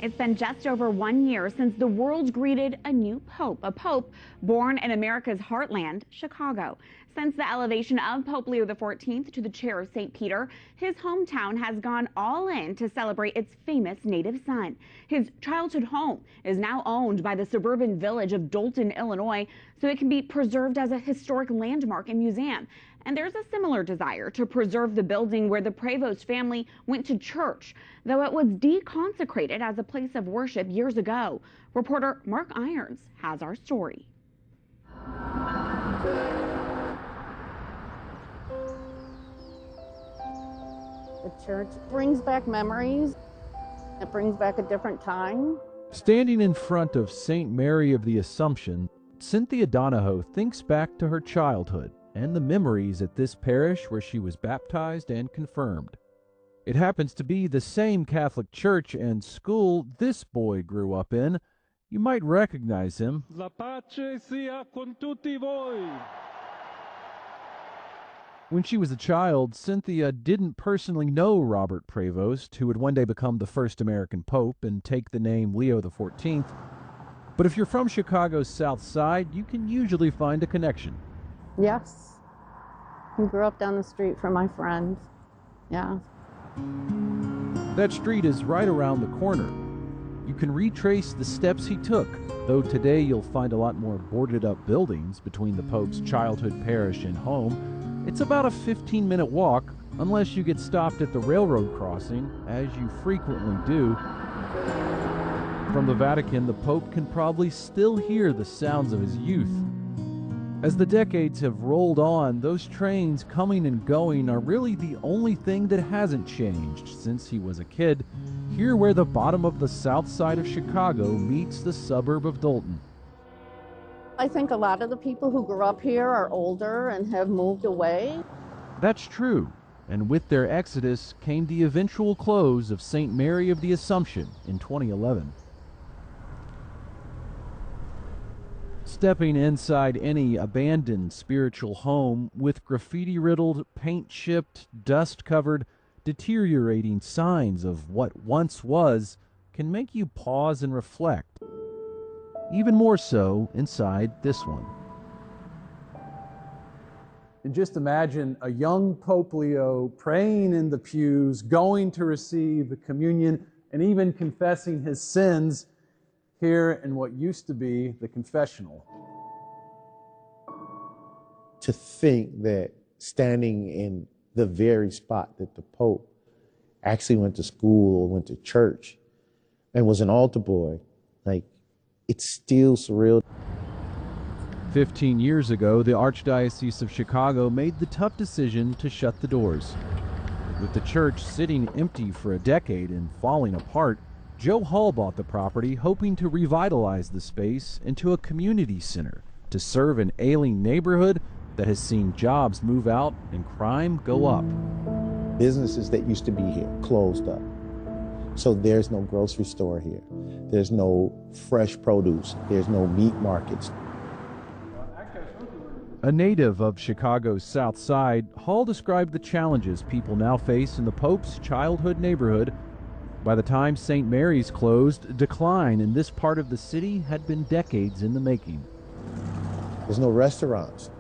It's been just over 1 year since the world greeted a new pope, a pope born in America's heartland, Chicago. Since the elevation of Pope Leo XIV to the chair of St. Peter, his hometown has gone all in to celebrate its famous native son. His childhood home is now owned by the suburban village of Dolton, Illinois, so it can be preserved as a historic landmark and museum. And there's a similar desire to preserve the building where the Prevost family went to church, though it was deconsecrated as a place of worship years ago. Reporter Mark Irons has our story. The church brings back memories. It brings back a different time. Standing in front of St. Mary of the Assumption, Cynthia Donahoe thinks back to her childhood and the memories at this parish where she was baptized and confirmed. It happens to be the same Catholic church and school this boy grew up in. You might recognize him. La pace sia con tutti voi. When she was a child, Cynthia didn't personally know Robert Prevost, who would one day become the first American pope and take the name Leo XIV. But if you're from Chicago's South Side, you can usually find a connection. Yes. I grew up down the street from my friend. Yeah. That street is right around the corner. You can retrace the steps he took, though today you'll find a lot more boarded up buildings between the Pope's childhood parish and home. It's about a 15-minute walk, unless you get stopped at the railroad crossing, as you frequently do. From the Vatican, the Pope can probably still hear the sounds of his youth. As the decades have rolled on, those trains coming and going are really the only thing that hasn't changed since he was a kid, here where the bottom of the south side of Chicago meets the suburb of Dolton. I think a lot of the people who grew up here are older and have moved away. That's true, and with their exodus came the eventual close of St. Mary of the Assumption in 2011. Stepping inside any abandoned spiritual home with graffiti-riddled, paint-chipped, dust-covered, deteriorating signs of what once was can make you pause and reflect. Even more so inside this one. And just imagine a young Pope Leo praying in the pews, going to receive the communion, and even confessing his sins here in what used to be the confessional. To think that standing in the very spot that the Pope actually went to school or went to church and was an altar boy, like, it's still surreal. 15 years ago, the Archdiocese of Chicago made the tough decision to shut the doors. With the church sitting empty for a decade and falling apart, Joe Hall bought the property, hoping to revitalize the space into a community center to serve an ailing neighborhood that has seen jobs move out and crime go up. Businesses that used to be here closed up. So there's no grocery store here. There's no fresh produce. There's no meat markets. A native of Chicago's South Side, Hall described the challenges people now face in the Pope's childhood neighborhood. By the time St. Mary's closed, decline in this part of the city had been decades in the making. There's no restaurants.